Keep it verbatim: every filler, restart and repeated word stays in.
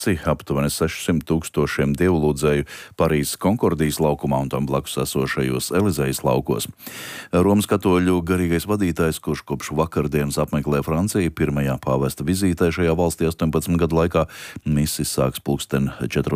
aptuveni sešsimt tūkstošiem dievlūdzēju Parīzes Konkordijas laukumā un tam blakus esošajos Elizejas laukos. Romas katoļu garīgais vadītājs, kurš kopš vakardienas apmeklē Franciju pirmajā pāvesta vizītē šajā valstī astoņpadsmit gadu laikā, misis sāks pulksten četros